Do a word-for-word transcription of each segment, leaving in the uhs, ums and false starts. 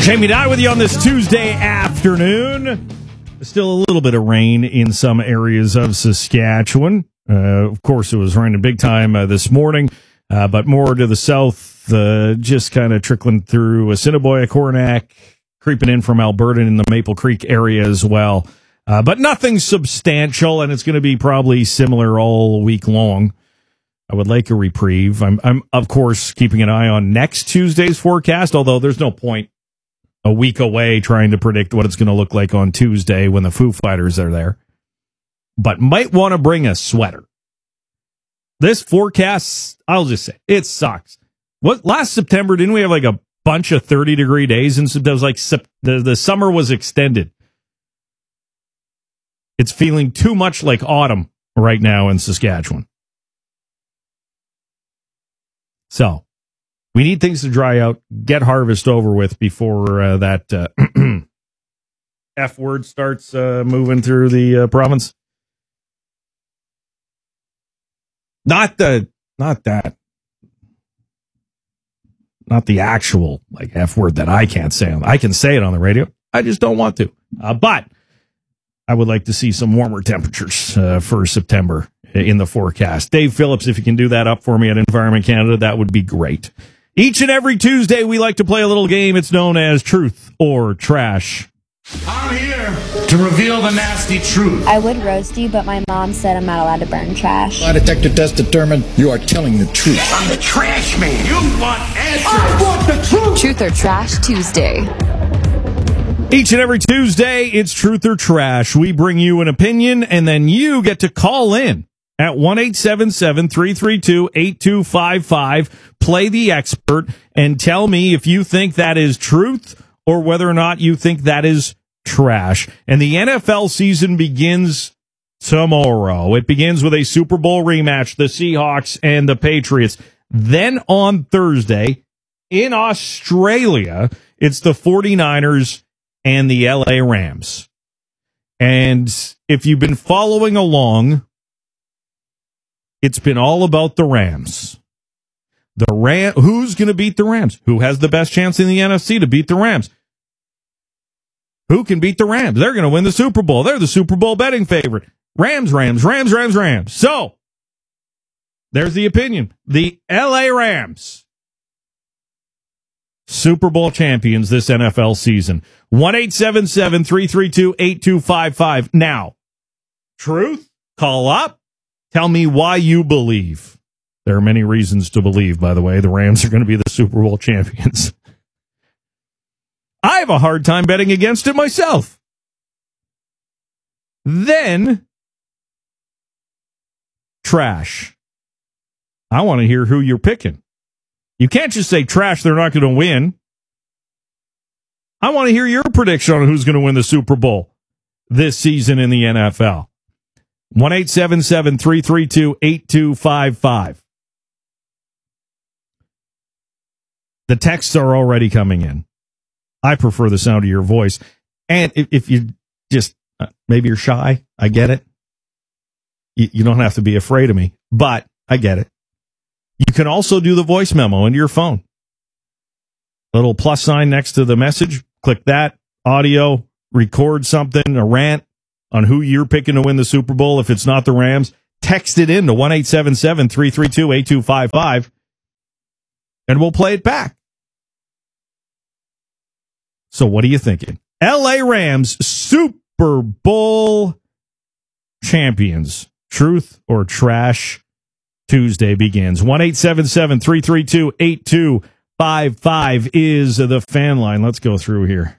Jamie Dye with you on this Tuesday afternoon. Still a little bit of rain in some areas of Saskatchewan. Uh, of course, it was raining big time uh, this morning, uh, but more to the south, uh, just kind of trickling through Assiniboia, Coronach, creeping in from Alberta in the Maple Creek area as well. Uh, but nothing substantial, and it's going to be probably similar all week long. I would like a reprieve. I'm, I'm, of course, keeping an eye on next Tuesday's forecast, although there's no point a week away trying to predict what it's going to look like on Tuesday when the Foo Fighters are there. But might want to bring a sweater. This forecast, I'll just say, it sucks. What last September, didn't we have like a bunch of thirty-degree days? And it was like the, the summer was extended. It's feeling too much like autumn right now in Saskatchewan. So, we need things to dry out, get harvest over with before uh, that uh, F word starts uh, moving through the uh, province. Not the, not that, not the actual like F word that I can't say. I can say it on the radio. I just don't want to. Uh, but I would like to see some warmer temperatures uh, for September in the forecast. Dave Phillips, if you can do that up for me at Environment Canada, that would be great. Each and every Tuesday, we like to play a little game. It's known as Truth or Trash. I'm here to reveal the nasty truth. I would roast you, but my mom said I'm not allowed to burn trash. Lie detector test determined you are telling the truth. I'm the trash man. You want answers. I want the truth. Truth or Trash Tuesday. Each and every Tuesday, it's Truth or Trash. We bring you an opinion, and then you get to call in at one eight seven seven, three three two, eight two five five. Play the expert and tell me if you think that is truth or whether or not you think that is trash. And the N F L season begins tomorrow. It begins with a Super Bowl rematch, the Seahawks and the Patriots. Then on Thursday, in Australia, it's the 49ers and the L A Rams. And if you've been following along, it's been all about the Rams. The Ram, who's going to beat the Rams? Who has the best chance in the N F C to beat the Rams? Who can beat the Rams? They're going to win the Super Bowl. They're the Super Bowl betting favorite. Rams, Rams, Rams, Rams, Rams. So, there's the opinion. The L A Rams, Super Bowl champions this N F L season. one eight seven seven, three three two, eight two five five. Now, truth? Call up. Tell me why you believe. There are many reasons to believe, by the way, the Rams are going to be the Super Bowl champions. I have a hard time betting against it myself. Then, trash. I want to hear who you're picking. You can't just say trash, they're not going to win. I want to hear your prediction on who's going to win the Super Bowl this season in the N F L. one eight seven seven, three three two, eight two five five. The texts are already coming in. I prefer the sound of your voice. And if, if you just, uh, maybe you're shy, I get it. You, you don't have to be afraid of me, but I get it. You can also do the voice memo into your phone. Little plus sign next to the message. Click that. Audio. Record something, a rant on who you're picking to win the Super Bowl. If it's not the Rams, text it in to one eight seven seven, three three two, eight two five five, and we'll play it back. So what are you thinking? L A Rams, Super Bowl champions. Truth or trash? Tuesday begins. one eight seven seven, three three two, eight two five five is the fan line. Let's go through here.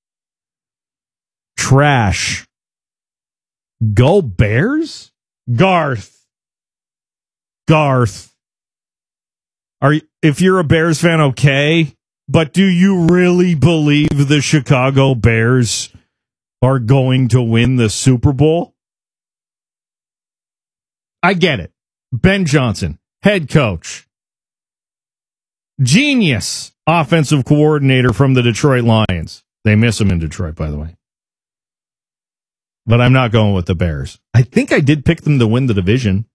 Trash. Go Bears? Garth. Garth. Are you, if you're a Bears fan, okay, but do you really believe the Chicago Bears are going to win the Super Bowl? I get it. Ben Johnson, head coach. Genius offensive coordinator from the Detroit Lions. They miss him in Detroit, by the way. But I'm not going with the Bears. I think I did pick them to win the division.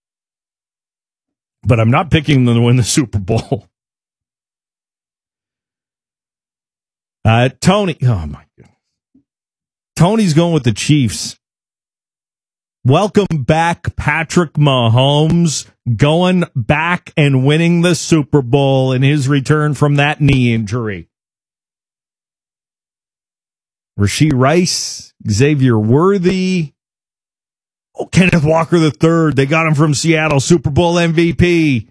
But I'm not picking them to win the Super Bowl. Uh, Tony, oh my God. Tony's going with the Chiefs. Welcome back, Patrick Mahomes, going back and winning the Super Bowl in his return from that knee injury. Rashee Rice, Xavier Worthy, oh, Kenneth Walker the third. They got him from Seattle, Super Bowl M V P.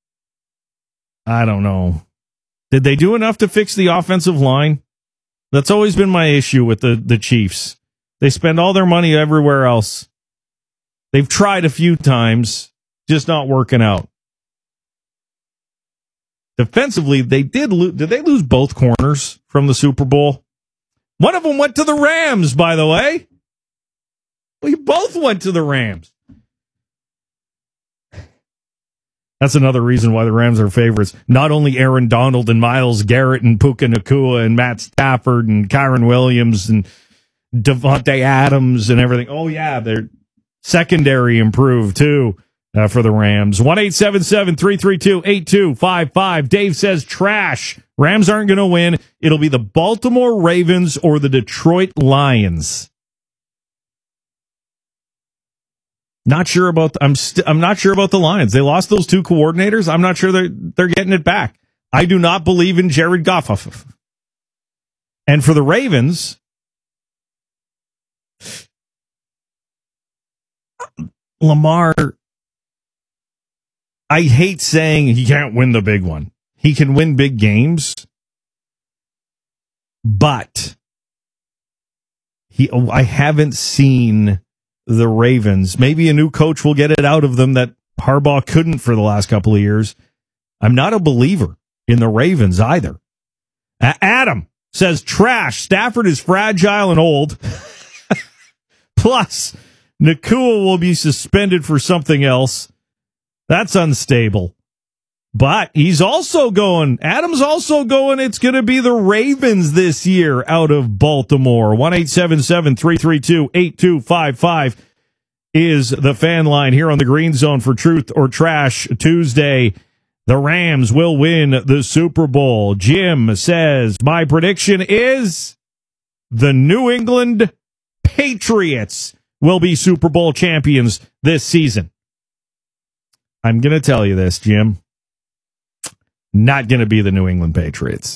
I don't know. Did they do enough to fix the offensive line? That's always been my issue with the, the Chiefs. They spend all their money everywhere else. They've tried a few times, just not working out. Defensively, they did lose. Did they lose both corners from the Super Bowl? One of them went to the Rams, by the way. We both went to the Rams. That's another reason why the Rams are favorites. Not only Aaron Donald and Myles Garrett and Puka Nacua and Matt Stafford and Kyron Williams and Devontae Adams and everything. Oh, yeah, their secondary improved, too, uh, for the Rams. one eight seven seven, three three two, eight two five five. Dave says trash. Rams aren't going to win. It'll be the Baltimore Ravens or the Detroit Lions. Not sure about. I'm. St- I'm not sure about the Lions. They lost those two coordinators. I'm not sure they're they're getting it back. I do not believe in Jared Goff. And for the Ravens, Lamar. I hate saying he can't win the big one. He can win big games, but he. I haven't seen the Ravens. Maybe a new coach will get it out of them that Harbaugh couldn't for the last couple of years. I'm not a believer in the Ravens either. A- Adam says trash. Stafford is fragile and old. Plus, Nacua will be suspended for something else. That's unstable. But he's also going, Adam's also going, it's going to be the Ravens this year out of Baltimore. one eight seven seven, three three two, eight two five five is the fan line here on the Green Zone for Truth or Trash Tuesday. The Rams will win the Super Bowl. Jim says, my prediction is the New England Patriots will be Super Bowl champions this season. I'm going to tell you this, Jim. Not going to be the New England Patriots.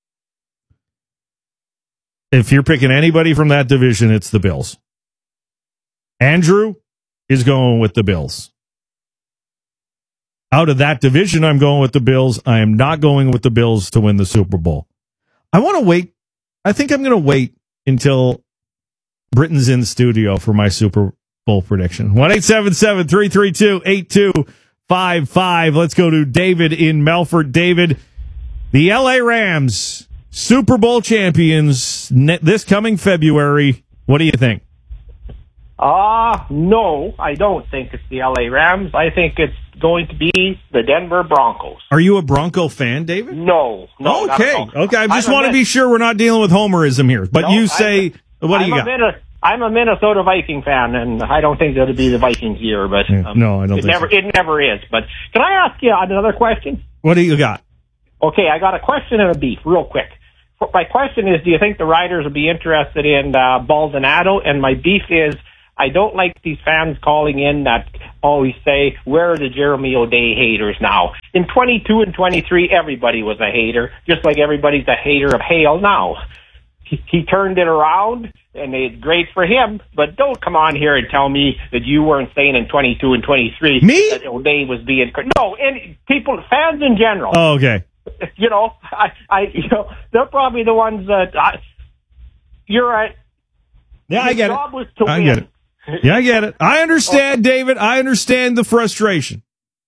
If you're picking anybody from that division, it's the Bills. Andrew is going with the Bills. Out of that division, I'm going with the Bills. I am not going with the Bills to win the Super Bowl. I want to wait. I think I'm going to wait until Britain's in studio for my Super Bowl prediction. one eight seven seven, three three two, eight two five five. Let's go to David in Melfort. David, the L A Rams, Super Bowl champions this coming February. What do you think? Uh, no, I don't think it's the L A Rams. I think it's going to be the Denver Broncos. Are you a Bronco fan, David? No. no okay. Okay. I just want to be sure we're not dealing with homerism here. But no, you say, I'm, what do you I'm got? A Min- I'm a Minnesota Viking fan, and I don't think it'll be the Vikings here. But yeah, um, no, I don't it think never, so. It never is. But can I ask you another question? What do you got? Okay, I got a question and a beef, real quick. My question is, do you think the Riders will be interested in uh, Baldonado? And my beef is, I don't like these fans calling in that always say, where are the Jeremy O'Day haters now? In twenty-two and twenty-three, everybody was a hater, just like everybody's a hater of Hale now. He, he turned it around, and it's great for him, but don't come on here and tell me that you weren't saying in twenty-two and twenty-three me? that O'Day was being... No, and people, fans in general. Oh, okay. You know, I, I, you know, they're probably the ones that... I, you're right. Yeah, I get it. Was to I win. get it. Yeah, I get it. I understand, David. I understand the frustration.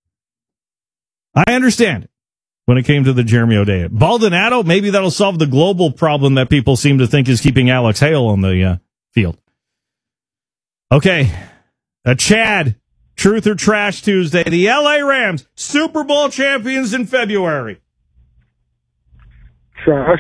I understand it when it came to the Jeremy O'Day. Baldonado, maybe that'll solve the global problem that people seem to think is keeping Alex Hale on the uh, field. Okay. Uh, Chad, Truth or Trash Tuesday. The L A Rams, Super Bowl champions in February. Trash.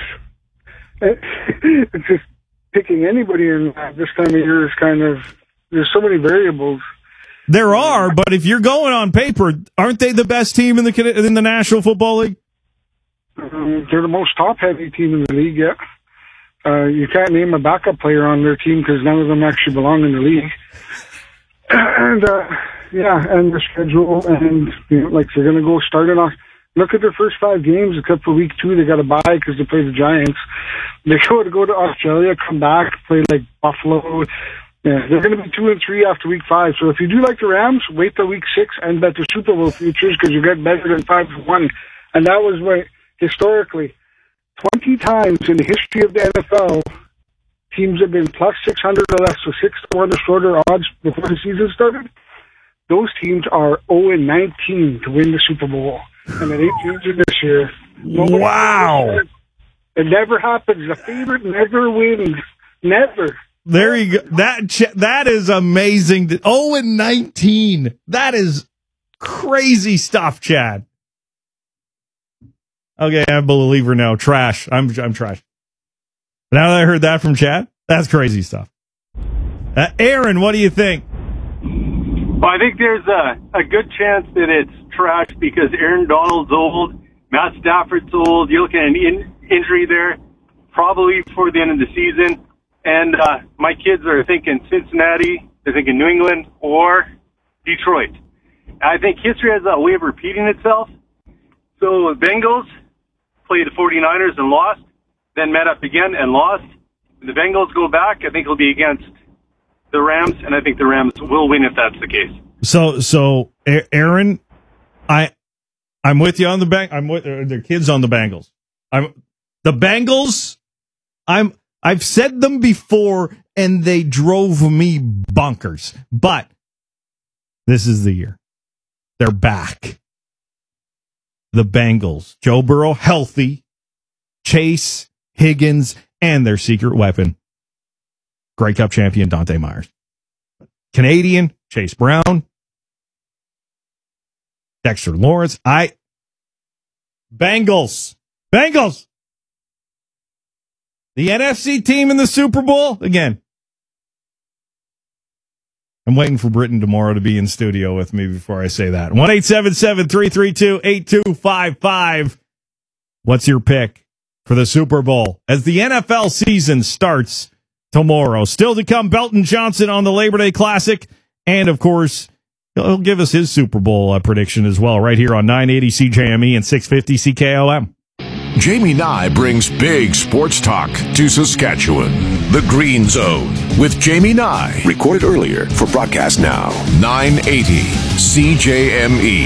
It's just picking anybody in this time of year is kind of... There's so many variables. There are, but if you're going on paper, aren't they the best team in the in the National Football League? Um, they're the most top-heavy team in the league yet. Uh, you can't name a backup player on their team because none of them actually belong in the league. And, uh, yeah, and the schedule, and, you know, like, they're going to go start it off. Look at their first five games, except for week two, they got to bye because they play the Giants. They go to go to Australia, come back, play, like, Buffalo. Yeah, they're going to be two and three after week five. So if you do like the Rams, wait till week six and bet the Super Bowl futures because you get better than five to one. And that was what, historically, twenty times in the history of the N F L, teams have been plus six hundred or less, so six to one or shorter odds before the season started. Those teams are oh and nineteen to win the Super Bowl. And it ain't changing this year. Nobody wow. It never happens. The favorite never wins. Never. There you go. That ch- that is amazing. oh and nineteen. That is crazy stuff, Chad. Okay, I'm a believer now. Trash. I'm I'm trash. Now that I heard that from Chad, that's crazy stuff. Uh, Aaron, what do you think? Well, I think there's a, a good chance that it's trash because Aaron Donald's old, Matt Stafford's old. You're looking at an in- injury there, probably before the end of the season. And uh, my kids are thinking Cincinnati, they're thinking New England, or Detroit. I think history has a way of repeating itself. So the Bengals played the forty-niners and lost, then met up again and lost. If the Bengals go back, I think it'll be against the Rams, and I think the Rams will win if that's the case. So, so Aaron, I, I'm with you on the bang. I'm with uh, their kids on the Bengals. I'm the Bengals. I'm. I've said them before, and they drove me bonkers. But this is the year. They're back. The Bengals. Joe Burrow, healthy. Chase, Higgins, and their secret weapon, Grey Cup champion Dante Myers. Canadian, Chase Brown. Dexter Lawrence. I. Bengals. Bengals. The N F C team in the Super Bowl? Again, I'm waiting for Britton tomorrow to be in studio with me before I say that. one eight seven seven, three three two, eight two five five. What's your pick for the Super Bowl as the N F L season starts tomorrow? Still to come, Belton Johnson on the Labor Day Classic. And, of course, he'll give us his Super Bowl uh, prediction as well right here on nine eighty C J M E and six fifty C K O M. Jamie Nye brings big sports talk to Saskatchewan. The Green Zone with Jamie Nye. Recorded earlier for broadcast now. nine eighty C J M E.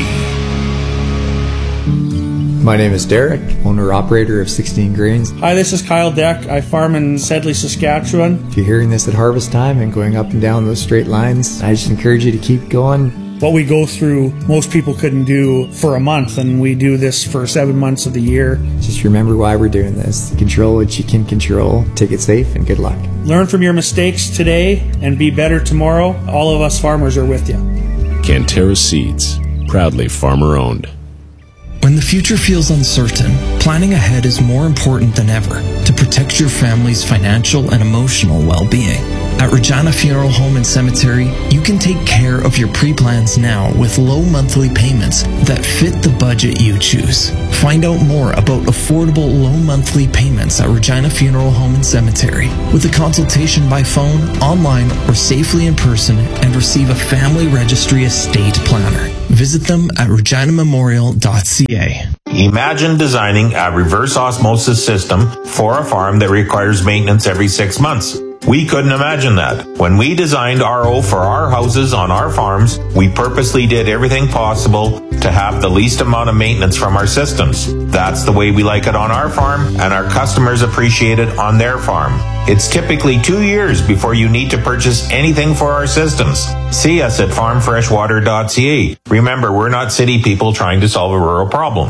My name is Derek, owner-operator of sixteen Grains. Hi, this is Kyle Deck. I farm in Sedley, Saskatchewan. If you're hearing this at harvest time and going up and down those straight lines, I just encourage you to keep going. What we go through, most people couldn't do for a month, and we do this for seven months of the year. Just remember why we're doing this. Control what you can control. Take it safe, and good luck. Learn from your mistakes today and be better tomorrow. All of us farmers are with you. Cantera Seeds, proudly farmer-owned. When the future feels uncertain, planning ahead is more important than ever to protect your family's financial and emotional well-being. At Regina Funeral Home and Cemetery, you can take care of your pre-plans now with low monthly payments that fit the budget you choose. Find out more about affordable low monthly payments at Regina Funeral Home and Cemetery with a consultation by phone, online, or safely in person, and receive a family registry estate planner. Visit them at regina memorial dot c a. Imagine designing a reverse osmosis system for a farm that requires maintenance every six months. We couldn't imagine that. When we designed R O for our houses on our farms, we purposely did everything possible to have the least amount of maintenance from our systems. That's the way we like it on our farm, and our customers appreciate it on their farm. It's typically two years before you need to purchase anything for our systems. See us at farm fresh water dot c a. Remember, we're not city people trying to solve a rural problem.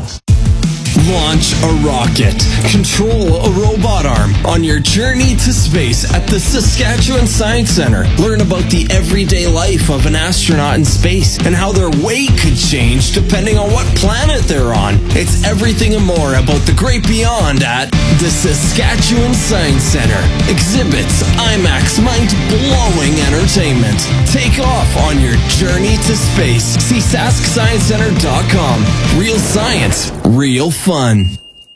Launch a rocket. Control a robot arm on your journey to space at the Saskatchewan Science Centre. Learn about the everyday life of an astronaut in space and how their weight could change depending on what planet they're on. It's everything and more about the great beyond at the Saskatchewan Science Centre. Exhibits, IMAX, mind-blowing entertainment. Take off on your journey to space. See sask science center dot com. Real science, real fun.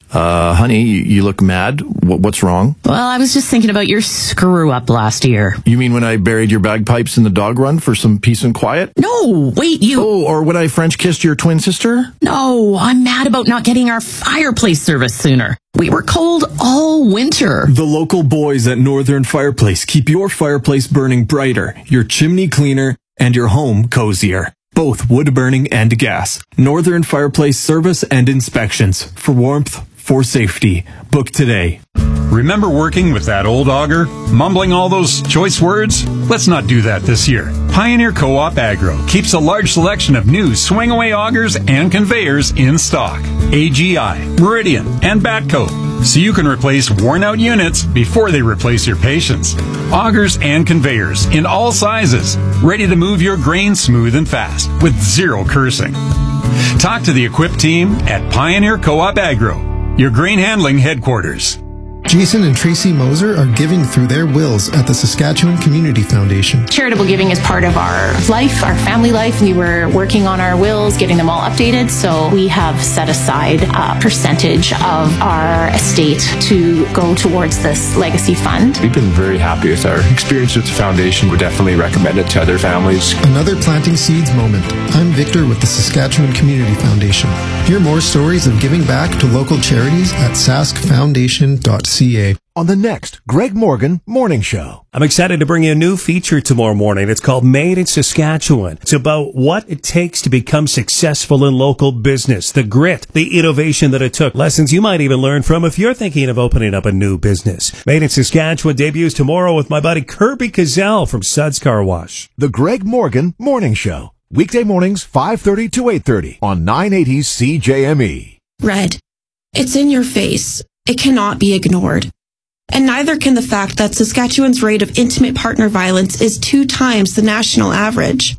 Uh, honey, you, you look mad. W- what's wrong? Well, I was just thinking about your screw-up last year. You mean when I buried your bagpipes in the dog run for some peace and quiet? No, wait, you... Oh, or when I French kissed your twin sister? No, I'm mad about not getting our fireplace service sooner. We were cold all winter. The local boys at Northern Fireplace keep your fireplace burning brighter, your chimney cleaner, and your home cozier. Both wood burning and gas. Northern Fireplace service and inspections. For warmth, for safety. Book today. Remember working with that old auger? Mumbling all those choice words? Let's not do that this year. Pioneer Co-op Agro keeps a large selection of new swing-away augers and conveyors in stock. A G I, Meridian, and Batco. So you can replace worn-out units before they replace your patience. Augers and conveyors in all sizes. Ready to move your grain smooth and fast with zero cursing. Talk to the equipped team at Pioneer Co-op Agro, your grain handling headquarters. Jason and Tracy Moser are giving through their wills at the Saskatchewan Community Foundation. Charitable giving is part of our life, our family life. We were working on our wills, getting them all updated, so we have set aside a percentage of our estate to go towards this legacy fund. We've been very happy with our experience with the foundation. Would definitely recommend it to other families. Another Planting Seeds moment. I'm Victor with the Saskatchewan Community Foundation. Hear more stories of giving back to local charities at sask foundation dot c a. On the next Greg Morgan Morning Show. I'm excited to bring you a new feature tomorrow morning. It's called Made in Saskatchewan. It's about what it takes to become successful in local business, the grit, the innovation that it took, lessons you might even learn from if you're thinking of opening up a new business. Made in Saskatchewan debuts tomorrow with my buddy Kirby Cazell from Suds Car Wash. The Greg Morgan Morning Show. Weekday mornings, five thirty to eight thirty on nine eighty C J M E. Red. It's in your face. It cannot be ignored. And neither can the fact that Saskatchewan's rate of intimate partner violence is two times the national average.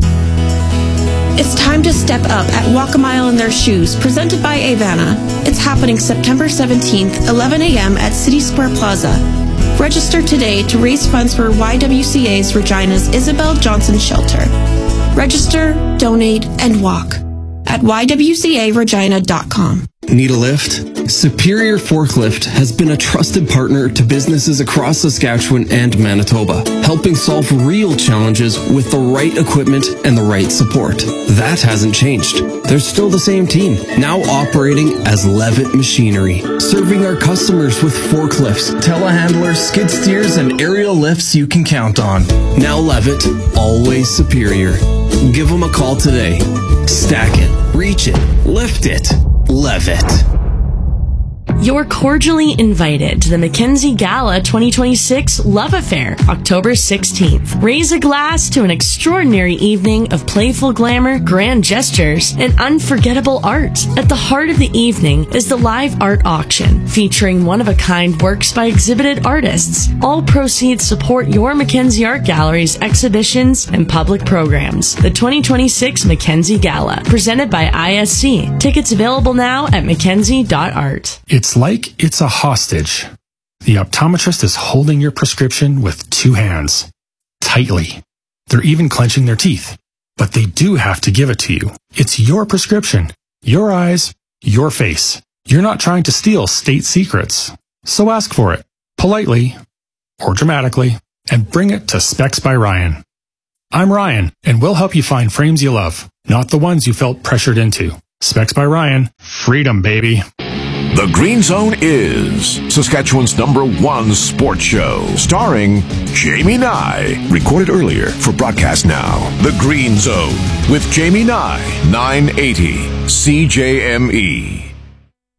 It's time to step up at Walk a Mile in Their Shoes, presented by Avana. It's happening September seventeenth, eleven a.m. at City Square Plaza. Register today to raise funds for Y W C A's Regina's Isabel Johnson Shelter. Register, donate, and walk at y w c a regina dot com. Need a lift? Superior Forklift has been a trusted partner to businesses across Saskatchewan and Manitoba, helping solve real challenges with the right equipment and the right support. That hasn't changed. They're still the same team, now operating as Levitt Machinery, serving our customers with forklifts, telehandlers, skid steers, and aerial lifts you can count on. Now Levitt, always superior. Give them a call today. Stack it, reach it, lift it. Levitt. You're cordially invited to the Mackenzie Gala twenty twenty-six Love Affair, October sixteenth. Raise a glass to an extraordinary evening of playful glamour, grand gestures, and unforgettable art. At the heart of the evening is the live art auction, featuring one-of-a-kind works by exhibited artists. All proceeds support your Mackenzie Art Gallery's exhibitions and public programs. The twenty twenty-six Mackenzie Gala, presented by I S C. Tickets available now at mackenzie dot art. It's like it's a hostage. The optometrist is holding your prescription with two hands, tightly. They're even clenching their teeth, but they do have to give it to you. It's your prescription, your eyes, your face. You're not trying to steal state secrets. So ask for it, politely or dramatically, and bring it to Specs by Ryan. I'm Ryan, and we'll help you find frames you love, not the ones you felt pressured into. Specs by Ryan. Freedom, baby. The Green Zone is Saskatchewan's number one sports show, starring Jamie Nye. Recorded earlier for broadcast now. The Green Zone with Jamie Nye, nine eighty C J M E.